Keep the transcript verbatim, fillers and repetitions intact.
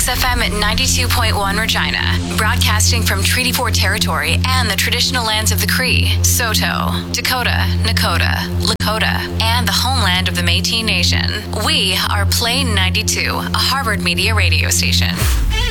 F M at ninety-two point one Regina, broadcasting from Treaty four territory and the traditional lands of the Cree, Saulteaux, Dakota, Nakota, Lakota, and the homeland of the Métis Nation. We are Play ninety-two, a Harvard Media radio station.